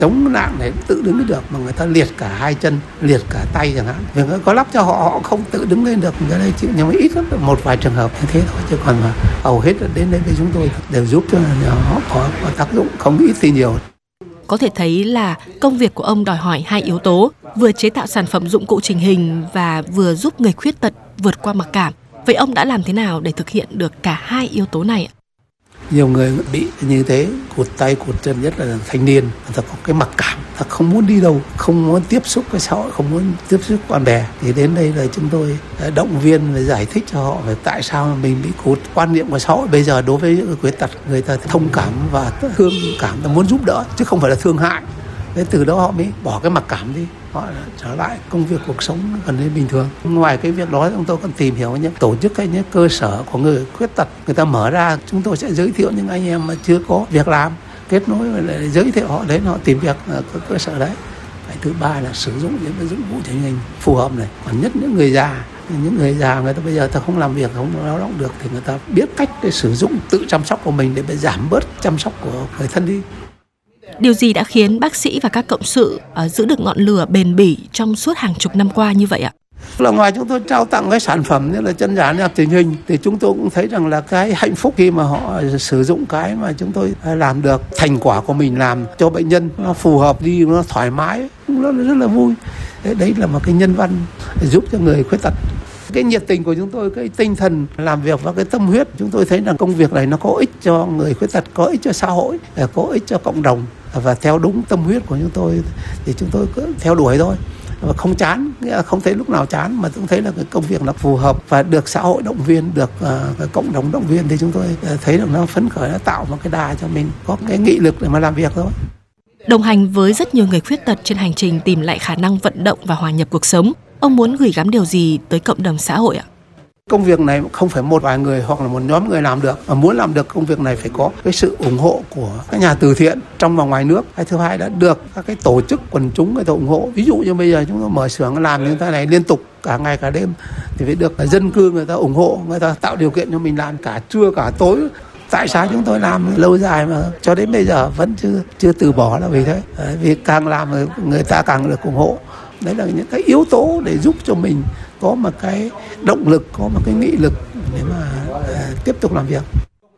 Chống nạn này tự đứng được mà người ta liệt cả hai chân, liệt cả tay chẳng hạn. Vì có lắp cho họ không tự đứng lên được, cái đây chịu, nhưng mà ít lắm, một vài trường hợp như thế thôi, chứ còn mà hầu hết đến đây với chúng tôi đều giúp cho họ có tác dụng không ít thì nhiều. Có thể thấy là công việc của ông đòi hỏi hai yếu tố, vừa chế tạo sản phẩm dụng cụ chỉnh hình và vừa giúp người khuyết tật vượt qua mặc cảm. Vậy ông đã làm thế nào để thực hiện được cả hai yếu tố này ạ? Nhiều người bị như thế, cụt tay, cụt chân, nhất là thanh niên, người ta có cái mặc cảm, ta không muốn đi đâu, không muốn tiếp xúc với xã hội, không muốn tiếp xúc bạn bè. Thì đến đây là chúng tôi động viên và giải thích cho họ về tại sao mình bị cụt. Quan niệm của xã hội bây giờ đối với những người khuyết tật, người ta thông cảm và thương cảm, ta muốn giúp đỡ, chứ không phải là thương hại. Thế từ đó họ mới bỏ cái mặc cảm đi, họ trở lại công việc cuộc sống gần như bình thường. Ngoài cái việc đó, chúng tôi còn tìm hiểu những tổ chức hay những cơ sở của người khuyết tật, người ta mở ra, chúng tôi sẽ giới thiệu những anh em mà chưa có việc làm, kết nối và giới thiệu họ đến họ tìm việc ở cơ sở đấy. Cái thứ ba là sử dụng những dụng cụ chỉnh hình phù hợp này, còn nhất những người già. Những người già người ta bây giờ ta không làm việc, không lao động được thì người ta biết cách để sử dụng tự chăm sóc của mình để giảm bớt chăm sóc của người thân đi. Điều gì đã khiến bác sĩ và các cộng sự giữ được ngọn lửa bền bỉ trong suốt hàng chục năm qua như vậy ạ? Là ngoài chúng tôi trao tặng cái sản phẩm như là chân giả đẹp chỉnh hình thì chúng tôi cũng thấy rằng là cái hạnh phúc khi mà họ sử dụng cái mà chúng tôi làm được, thành quả của mình làm cho bệnh nhân nó phù hợp đi, nó thoải mái, nó rất là vui. Đấy là một cái nhân văn để giúp cho người khuyết tật. Cái nhiệt tình của chúng tôi, cái tinh thần làm việc và cái tâm huyết, chúng tôi thấy rằng công việc này nó có ích cho người khuyết tật, có ích cho xã hội, có ích cho cộng đồng. Và theo đúng tâm huyết của chúng tôi thì chúng tôi cứ theo đuổi thôi. Và không chán, không thấy lúc nào chán, mà cũng thấy là cái công việc nó phù hợp và được xã hội động viên, được cộng đồng động viên thì chúng tôi thấy rằng nó phấn khởi, nó tạo một cái đà cho mình có cái nghị lực để mà làm việc thôi. Đồng hành với rất nhiều người khuyết tật trên hành trình tìm lại khả năng vận động và hòa nhập cuộc sống, ông muốn gửi gắm điều gì tới cộng đồng xã hội ạ? Công việc này không phải một vài người hoặc là một nhóm người làm được, mà muốn làm được công việc này phải có cái sự ủng hộ của các nhà từ thiện trong và ngoài nước. Cái thứ hai đã được các cái tổ chức quần chúng người ta ủng hộ. Ví dụ như bây giờ chúng tôi mở xưởng làm như thế này liên tục cả ngày cả đêm thì phải được dân cư người ta ủng hộ, người ta tạo điều kiện cho mình làm cả trưa cả tối. Tại sao chúng tôi làm lâu dài mà cho đến bây giờ vẫn chưa từ bỏ là vì thế. Vì càng làm người ta càng được ủng hộ. Đấy là những cái yếu tố để giúp cho mình có một cái động lực, có một cái nghị lực để mà tiếp tục làm việc.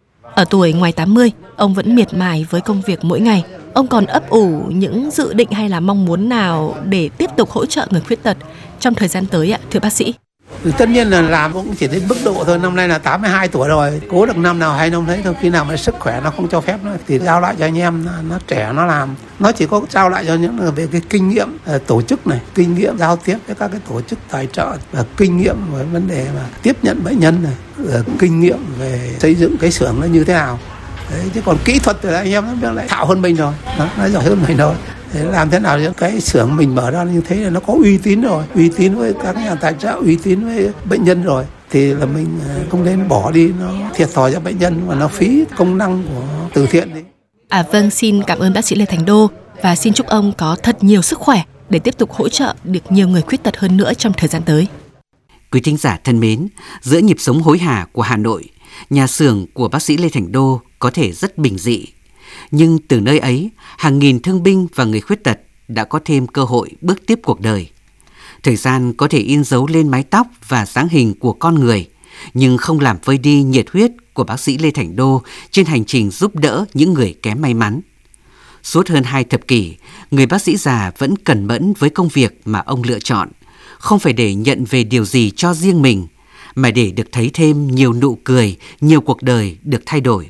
Ở tuổi ngoài 80, ông vẫn miệt mài với công việc mỗi ngày. Ông còn ấp ủ những dự định hay là mong muốn nào để tiếp tục hỗ trợ người khuyết tật trong thời gian tới ạ, thưa bác sĩ? Tất nhiên là làm cũng chỉ đến mức độ thôi. Năm nay là 82 tuổi rồi, cố được năm nào hay năm đấy thôi. Khi nào mà sức khỏe nó không cho phép nữa thì giao lại cho anh em nó trẻ nó làm. Nó chỉ có trao lại cho những về cái kinh nghiệm tổ chức này, kinh nghiệm giao tiếp với các cái tổ chức tài trợ, và kinh nghiệm về vấn đề mà tiếp nhận bệnh nhân này, kinh nghiệm về xây dựng cái xưởng nó như thế nào. Đấy, chứ còn kỹ thuật thì là anh em nó lại thạo hơn mình rồi, nó giỏi hơn mình rồi. Để làm thế nào cho cái xưởng mình mở ra như thế là nó có uy tín rồi, uy tín với các nhà tài trợ, uy tín với bệnh nhân rồi, thì là mình không nên bỏ đi, nó thiệt thòi cho bệnh nhân và nó phí công năng của từ thiện đi. Vâng, xin cảm ơn bác sĩ Lê Thành Đô và xin chúc ông có thật nhiều sức khỏe để tiếp tục hỗ trợ được nhiều người khuyết tật hơn nữa trong thời gian tới. Quý thính giả thân mến, giữa nhịp sống hối hả của Hà Nội, nhà xưởng của bác sĩ Lê Thành Đô có thể rất bình dị. Nhưng từ nơi ấy, hàng nghìn thương binh và người khuyết tật đã có thêm cơ hội bước tiếp cuộc đời. Thời gian có thể in dấu lên mái tóc và dáng hình của con người, nhưng không làm vơi đi nhiệt huyết của bác sĩ Lê Thành Đô trên hành trình giúp đỡ những người kém may mắn. Suốt hơn 2 thập kỷ, người bác sĩ già vẫn cẩn mẫn với công việc mà ông lựa chọn, không phải để nhận về điều gì cho riêng mình, mà để được thấy thêm nhiều nụ cười, nhiều cuộc đời được thay đổi.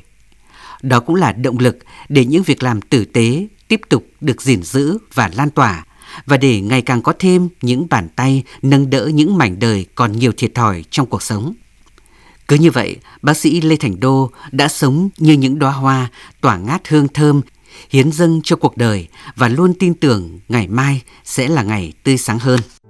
Đó cũng là động lực để những việc làm tử tế tiếp tục được gìn giữ và lan tỏa, và để ngày càng có thêm những bàn tay nâng đỡ những mảnh đời còn nhiều thiệt thòi trong cuộc sống. Cứ như vậy, bác sĩ Lê Thành Đô đã sống như những đóa hoa tỏa ngát hương thơm, hiến dâng cho cuộc đời và luôn tin tưởng ngày mai sẽ là ngày tươi sáng hơn.